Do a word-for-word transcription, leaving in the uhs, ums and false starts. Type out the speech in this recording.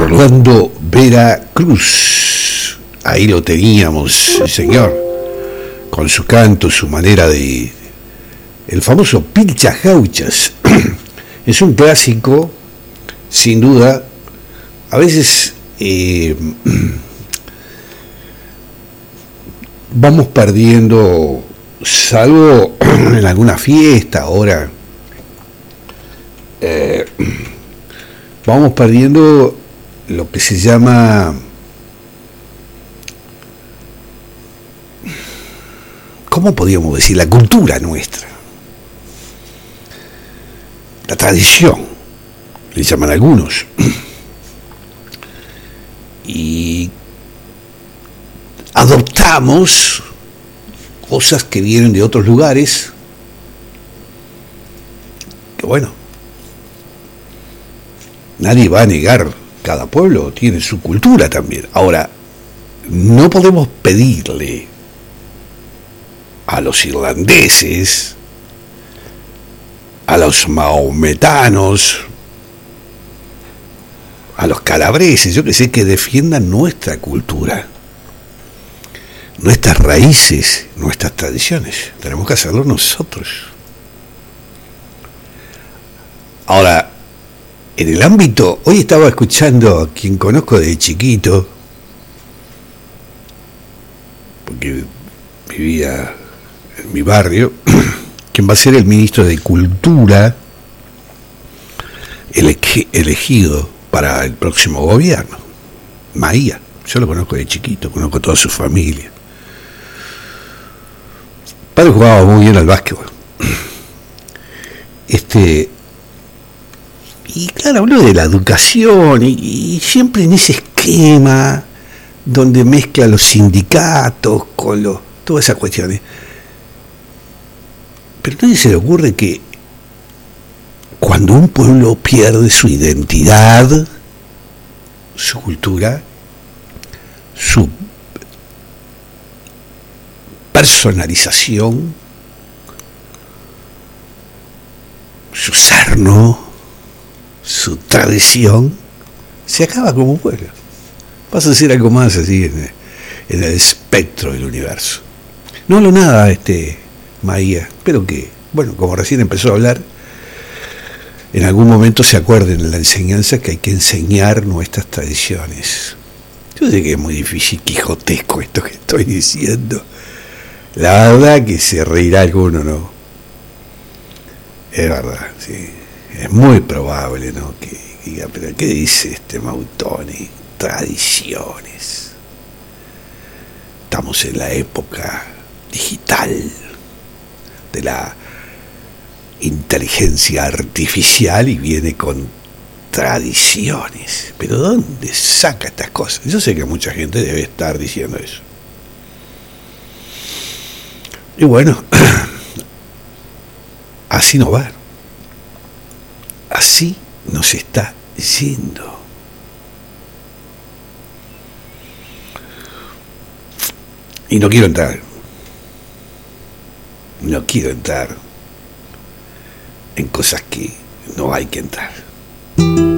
Orlando Vera Cruz. Ahí lo teníamos, el señor, con su canto, su manera de... el famoso Pilchas Gauchas. Es un clásico, sin duda. A veces eh, vamos perdiendo, salvo en alguna fiesta ahora, eh, vamos perdiendo lo que se llama, ¿cómo podríamos decir? La cultura nuestra, la tradición, le llaman algunos, y adoptamos cosas que vienen de otros lugares, que bueno, nadie va a negar, cada pueblo tiene su cultura también. Ahora, no podemos pedirle a los irlandeses, a los mahometanos, a los calabreses, yo que sé, que defiendan nuestra cultura, nuestras raíces, nuestras tradiciones. Tenemos que hacerlo nosotros. Ahora, en el ámbito, hoy estaba escuchando a quien conozco desde chiquito, porque vivía en mi barrio, quien va a ser el ministro de Cultura elegido para el próximo gobierno, Maía. Yo lo conozco de chiquito, conozco toda su familia. El padre jugaba muy bien al básquetbol. Este, y claro, habló de la educación y, y siempre en ese esquema donde mezcla los sindicatos con los, todas esas cuestiones. Pero a nadie se le ocurre que cuando un pueblo pierde su identidad, su cultura, su personalización, su sarno, su tradición, se acaba como pueblo. Pasa a ser algo más así en el, en el espectro del universo. No hablo nada, este Maía, espero que, bueno, como recién empezó a hablar, en algún momento se acuerden de la enseñanza que hay que enseñar nuestras tradiciones. Yo sé que es muy difícil, quijotesco esto que estoy diciendo. La verdad que se reirá alguno, ¿no? Es verdad, sí. Es muy probable, ¿no? Que diga, pero ¿qué dice este Mautoni? Tradiciones. Estamos en la época digital de la inteligencia artificial y viene con tradiciones. Pero ¿dónde saca estas cosas? Yo sé que mucha gente debe estar diciendo eso. Y bueno, así no va. Así nos está yendo. Y no quiero entrar. No quiero entrar en cosas que no hay que entrar.